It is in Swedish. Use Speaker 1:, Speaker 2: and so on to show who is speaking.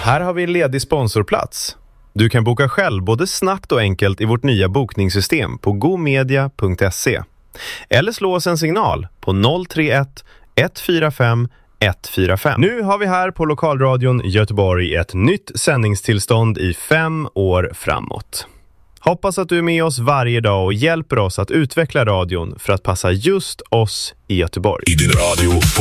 Speaker 1: Här har vi en ledig sponsorplats. Du kan boka själv både snabbt och enkelt i vårt nya bokningssystem på gomedia.se. Eller slå oss en signal på 031 145 145. Nu har vi här på Lokalradion Göteborg ett nytt sändningstillstånd i 5 år framåt. Hoppas att du är med oss varje dag och hjälper oss att utveckla radion för att passa just oss i Göteborg. I din radio.